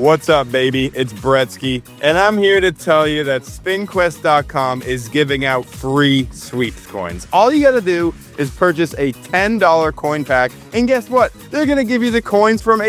What's up, baby? It's Bretsky, and I'm here to tell you that SpinQuest.com is giving out free sweeps coins. All you gotta do is purchase a $10 coin pack, and guess what? They're gonna give you the coins from